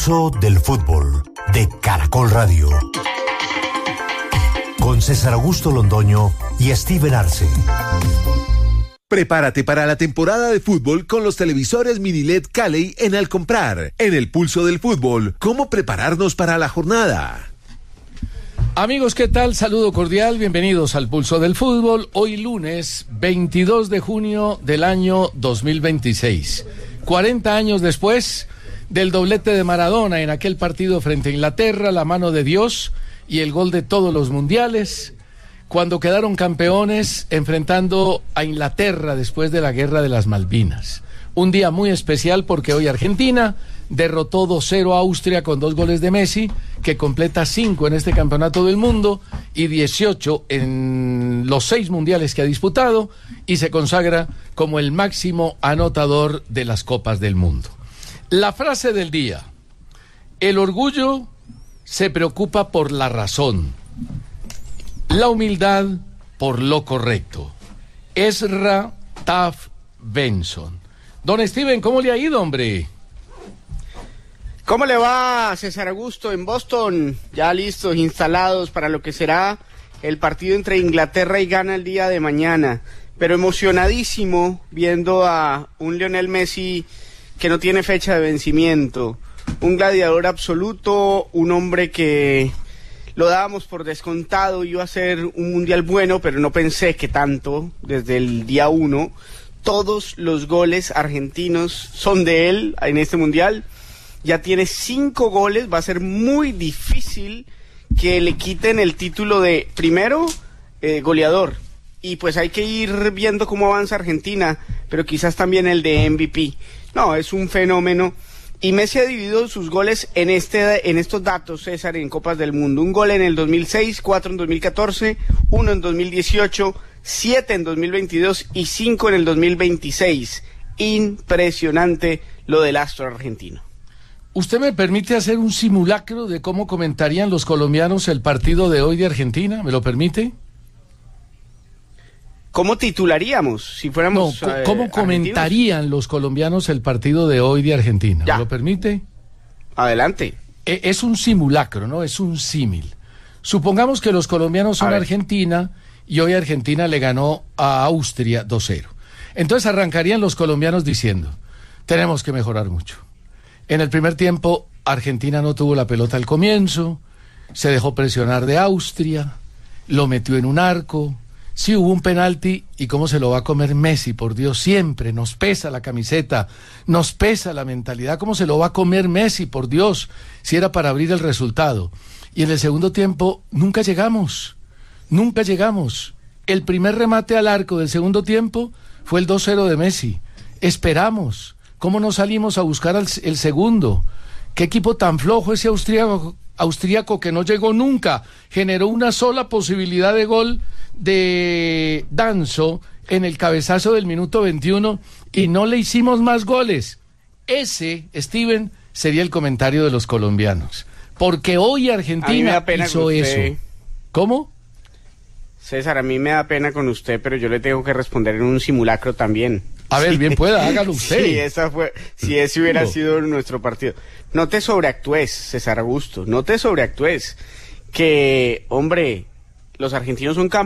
Pulso del Fútbol de Caracol Radio. Con César Augusto Londoño y Steven Arce. Prepárate para la temporada de fútbol con los televisores mini LED Calley en Al Comprar. En el Pulso del Fútbol, ¿cómo prepararnos para la jornada? Amigos, ¿qué tal? Saludo cordial, bienvenidos al Pulso del Fútbol. Hoy lunes 22 de junio del año 2026. 40 años después del doblete de Maradona en aquel partido frente a Inglaterra, la mano de Dios y el gol de todos los mundiales, cuando quedaron campeones enfrentando a Inglaterra después de la Guerra de las Malvinas. Un día muy especial porque hoy Argentina derrotó 2-0 a Austria con 2 goles de Messi, que completa 5 en este campeonato del mundo y 18 en los 6 mundiales que ha disputado, y se consagra como el máximo anotador de las Copas del Mundo. La frase del día: el orgullo se preocupa por la razón, la humildad por lo correcto. Ezra Taft Benson. Don Steven, ¿cómo le ha ido, hombre? ¿Cómo le va, César Augusto, en Boston? Ya listos, instalados para lo que será el partido entre Inglaterra y Ghana el día de mañana. Pero emocionadísimo viendo a un Lionel Messi que no tiene fecha de vencimiento. Un gladiador absoluto, un hombre que lo dábamos por descontado, iba a ser un mundial bueno, pero no pensé que tanto, desde el día 1. Todos los goles argentinos son de él en este mundial. Ya tiene 5 goles, va a ser muy difícil que le quiten el título de, primero, goleador. Y pues hay que ir viendo cómo avanza Argentina, pero quizás también el de MVP. No, es un fenómeno. Y Messi ha dividido sus goles en estos datos, César, en Copas del Mundo. 1 gol en el 2006, 4 en 2014, 1 en 2018, 7 en 2022 y 5 en el 2026. Impresionante lo del astro argentino. ¿Usted me permite hacer un simulacro de cómo comentarían los colombianos el partido de hoy de Argentina? ¿Me lo permite? ¿Cómo titularíamos si fuéramos ¿cómo comentarían los colombianos el partido de hoy de Argentina? Ya. ¿Me lo permite? Adelante. Es un simulacro, ¿no? Es un símil. Supongamos que los colombianos son Argentina y hoy Argentina le ganó a Austria 2-0. Entonces arrancarían los colombianos diciendo: tenemos que mejorar mucho. En el primer tiempo, Argentina no tuvo la pelota al comienzo, se dejó presionar de Austria, lo metió en un arco, sí hubo un penalti, y cómo se lo va a comer Messi, por Dios, siempre nos pesa la camiseta, nos pesa la mentalidad, cómo se lo va a comer Messi, por Dios, si era para abrir el resultado. Y en el segundo tiempo, nunca llegamos. El primer remate al arco del segundo tiempo fue el 2-0 de Messi. Esperamos. ¿Cómo no salimos a buscar el segundo? ¿Qué equipo tan flojo ese austríaco que no llegó nunca? Generó una sola posibilidad de gol de Danso en el cabezazo del minuto 21 y no le hicimos más goles. Ese, Steven, sería el comentario de los colombianos. Porque hoy Argentina hizo eso. ¿Cómo? César, a mí me da pena con usted, pero yo le tengo que responder en un simulacro también. A ver, bien pueda, hágalo usted. Si ese hubiera sido nuestro partido. No te sobreactúes, César Augusto, no te sobreactúes. Que, hombre, los argentinos son campeones.